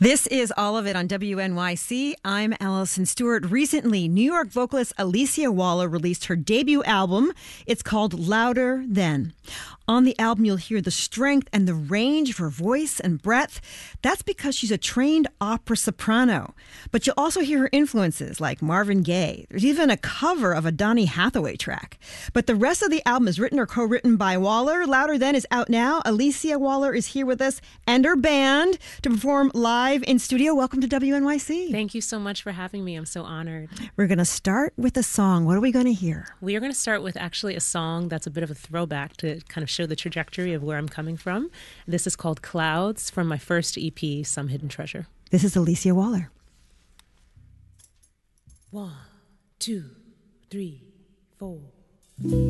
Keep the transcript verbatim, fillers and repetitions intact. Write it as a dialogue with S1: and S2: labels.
S1: This is All of It on W N Y C. I'm Allison Stewart. Recently, New York vocalist Alicia Waller released her debut album. It's called Louder Than. On the album, you'll hear the strength and the range of her voice and breadth. That's because she's a trained opera soprano. But you'll also hear her influences like Marvin Gaye. There's even a cover of a Donny Hathaway track. But the rest of the album is written or co-written by Waller. Louder Than is out now. Alicia Waller is here with us and her band to perform live in studio. Welcome to W N Y C.
S2: Thank you so much for having me. I'm so honored.
S1: We're going to start with a song. What are we going to hear?
S2: We are going to start with actually a song that's a bit of a throwback to kind of show the trajectory of where I'm coming from. This is called Clouds from my first E P, Some Hidden Treasure.
S1: This is Alicia Waller.
S2: One, two, three, four.